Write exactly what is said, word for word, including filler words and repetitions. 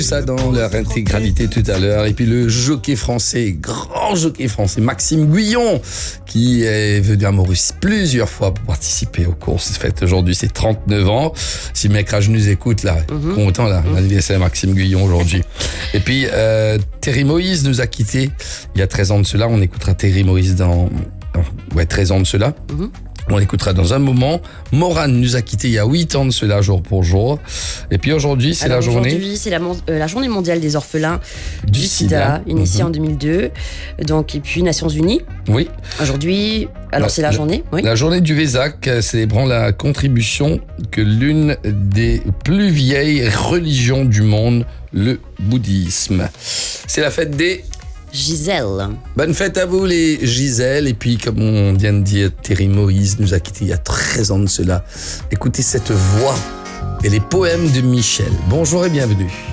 Ça dans leur intégralité tout à l'heure. Et puis le jockey français, grand jockey français, Maxime Guyon, qui est venu à Maurice plusieurs fois pour participer aux courses faites aujourd'hui, c'est trente-neuf ans. Si le mec Raj nous écoute là, mm-hmm. content là, mm-hmm. l'anniversaire Maxime Guyon aujourd'hui. Et puis euh, Terry Moïse nous a quittés il y a treize ans de cela. On écoutera Terry Moïse dans, dans ouais, treize ans de cela. Mm-hmm. On l'écoutera dans un moment. Morane nous a quittés il y a huit ans de cela, jour pour jour. Et puis aujourd'hui, c'est Alors la journée... Aujourd'hui, c'est la, euh, la journée mondiale des orphelins du, du sida, sida, initiée mm-hmm. en deux mille deux. Donc, et puis Nations Unies. Oui. Aujourd'hui, alors la, c'est la, la journée. Oui. La journée du Vésac, célébrant la contribution que l'une des plus vieilles religions du monde, le bouddhisme. C'est la fête des... Gisèle. Bonne fête à vous les Gisèle. Et puis comme on vient de dire, Terry Moïse nous a quittés il y a treize ans de cela. Écoutez cette voix et les poèmes de Michel. Bonjour et bienvenue.